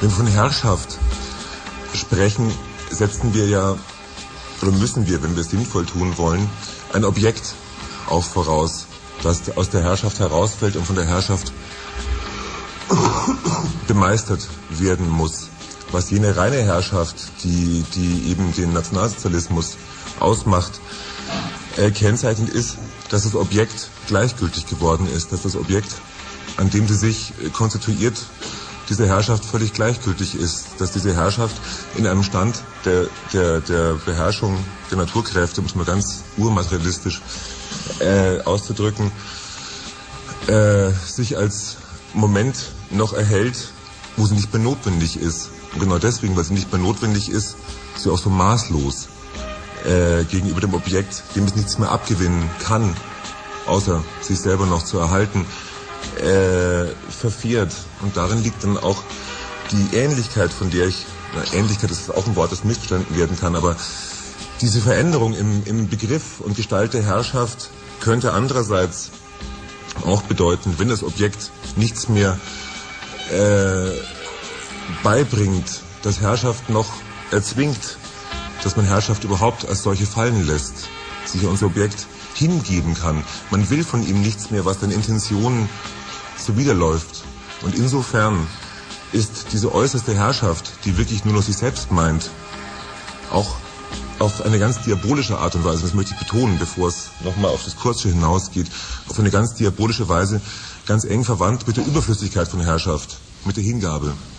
Wenn wir von Herrschaft sprechen, setzen wir ja, oder müssen wir, wenn wir es sinnvoll tun wollen, ein Objekt auch voraus, das aus der Herrschaft herausfällt und von der Herrschaft bemeistert werden muss. Was jene reine Herrschaft, die eben den Nationalsozialismus ausmacht, kennzeichnend ist, dass das Objekt gleichgültig geworden ist, dass das Objekt, an dem sie sich konstituiert, diese Herrschaft völlig gleichgültig ist, dass diese Herrschaft in einem Stand der Beherrschung der Naturkräfte, um es mal ganz urmaterialistisch auszudrücken, sich als Moment noch erhält, wo sie nicht mehr notwendig ist. Und genau deswegen, weil sie nicht mehr notwendig ist, ist sie auch so maßlos gegenüber dem Objekt, dem es nichts mehr abgewinnen kann, außer sich selber noch zu erhalten, verfährt. Und darin liegt dann auch die Ähnlichkeit, von der Ähnlichkeit ist auch ein Wort, das missverstanden werden kann, aber diese Veränderung im Begriff und Gestalt der Herrschaft könnte andererseits auch bedeuten, wenn das Objekt nichts mehr beibringt, dass Herrschaft noch erzwingt, dass man Herrschaft überhaupt als solche fallen lässt, sich unser Objekt hingeben kann. Man will von ihm nichts mehr, was den Intentionen zuwiderläuft. Und insofern ist diese äußerste Herrschaft, die wirklich nur noch sich selbst meint, auch auf eine ganz diabolische Art und Weise, das möchte ich betonen, bevor es nochmal auf das Kurze hinausgeht, auf eine ganz diabolische Weise ganz eng verwandt mit der Überflüssigkeit von Herrschaft, mit der Hingabe.